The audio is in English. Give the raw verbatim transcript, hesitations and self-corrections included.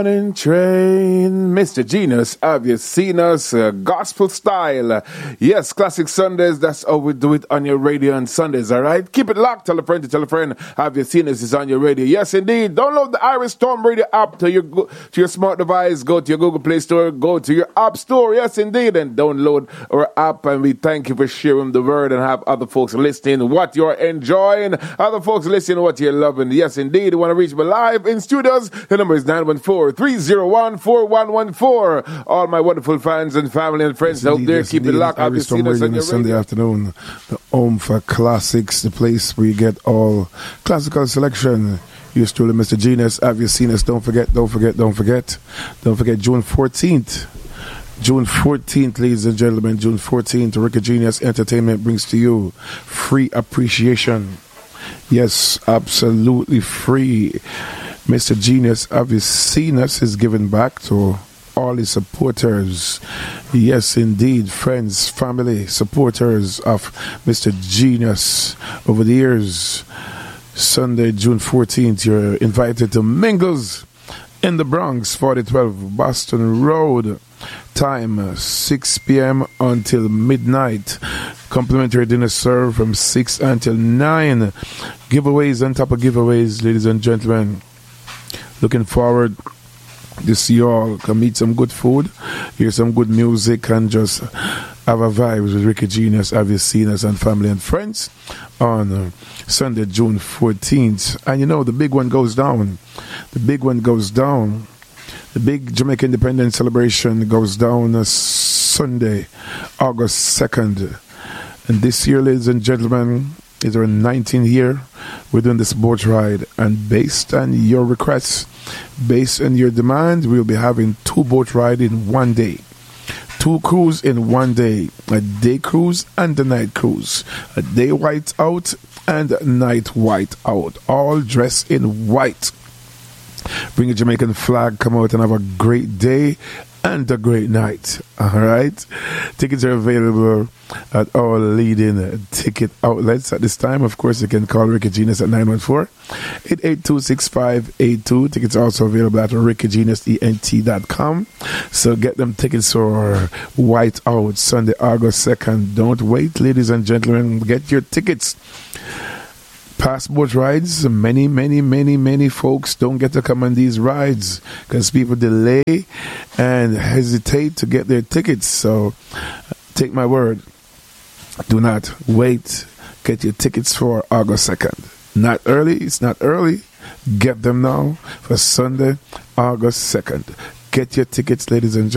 Morning train, Mister Genius, have you seen us? Uh, gospel style. Uh, yes, classic Sundays, that's how we do it on your radio on Sundays, alright? Keep it locked, tell a friend to tell a friend. Have you seen us? It's on your radio. Yes, indeed. Download the Irish Storm Radio app to your to your smart device. Go to your Google Play Store, go to your App Store. Yes, indeed. And download our app. And we thank you for sharing the word and have other folks listening what you're enjoying. Other folks listening what you're loving. Yes, indeed. You want to reach me live in studios? The number is nine one four, three oh one, four one one four. All my wonderful fans and family and friends yes, out there, yes, keep it locked. Have you seen us on your Sunday radio? Afternoon, the home for classics, the place where you get all classical selection. Yours truly, Mister Genius. Have you seen us? Don't forget, don't forget, don't forget. Don't forget, June fourteenth. June fourteenth, ladies and gentlemen, June fourteenth, Ricky Genius Entertainment brings to you free appreciation. Yes, absolutely free. Mister Genius, have you seen us, is giving back to all his supporters. Yes, indeed, friends, family, supporters of Mister Genius over the years. Sunday, June fourteenth, you're invited to Mingles in the Bronx, forty twelve Boston Road. Time six p.m. until midnight. Complimentary dinner served from six until nine. Giveaways on top of giveaways, ladies and gentlemen. Looking forward to see you all. Come eat some good food, hear some good music, and just have a vibe with Ricky Genius. Have you seen us and family and friends on uh, Sunday, June fourteenth? And you know, the big one goes down. The big one goes down. The big Jamaica Independence celebration goes down uh, Sunday, August second. And this year, ladies and gentlemen, is our nineteenth year. We're doing this boat ride, and based on your requests, based on your demand, we'll be having two boat rides in one day. Two cruise in one day. A day cruise and a night cruise. A day white out and a night white out. All dressed in white. Bring a Jamaican flag, come out and have a great day and a great night. Alright? Tickets are available at all leading ticket outlets at this time. Of course, you can call Ricky Genius at nine one four, eight eight two, six five eight two. Tickets are also available at ricky genius e n t dot com. So get them tickets for White Out, Sunday, August second. Don't wait, ladies and gentlemen. Get your tickets. Passport rides, many, many, many, many folks don't get to come on these rides because people delay and hesitate to get their tickets. So take my word, do not wait. Get your tickets for August second. Not early, it's not early. Get them now for Sunday, August second. Get your tickets, ladies and gentlemen.